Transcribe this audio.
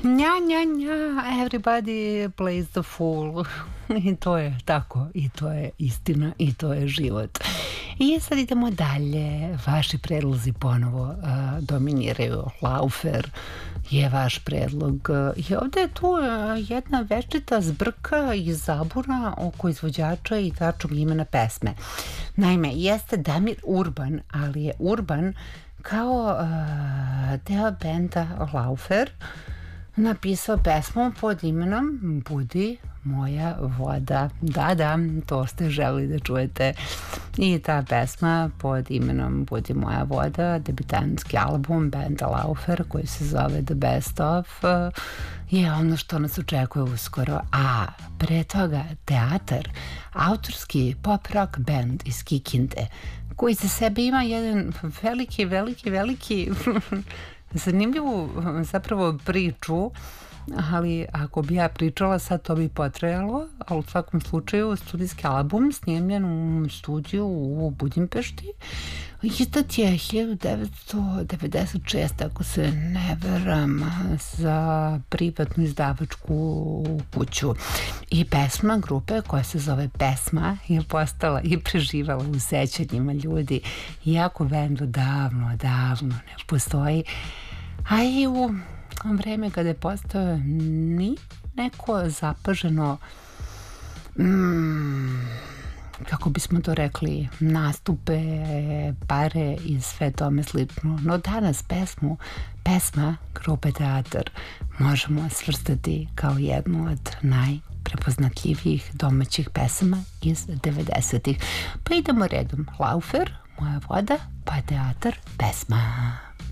Nja, nja, nja, everybody plays the fool. I to je tako, i to je istina, i to je život. I sad idemo dalje. Vaši predlozi ponovo dominiraju. Laufer je vaš predlog. I ovde je tu jedna večita zbrka i zabuna oko izvođača i tačnog imena pesme. Naime, jeste Damir Urban, ali je Urban kao deo benda Laufer napisao pesmu pod imenom Budi moja voda. Da, to ste želi da čujete. I ta pesma pod imenom Budi moja voda, debitantski album benda Laufer koji se zove The Best Of, je ono što nas očekuje uskoro. A pre toga Teatar, autorski pop rock band iz Kikinde, koji za sebe ima jedan veliki zanimljivu zapravo priču, ali ako bi ja pričala sad to bi potrajalo, ali u svakom slučaju studijski album snimljen u studiju u Budimpešti izdat je 1996, ako se ne veram, za privatnu izdavačku kuću. I pesma grupe koja se zove Pesma je postala i preživala u sećanjima ljudi. Iako bend davno ne postoji, a i u vreme kada je postao ni neko zapaženo kako bismo to rekli, nastupe, pare i sve tome slično. No danas pesma grupe Teatar možemo svrstati kao jednu od najprepoznatljivijih domaćih pesama iz 90-ih. Pa idemo redom. Laufer, moja voda, pa Teatar, pesma.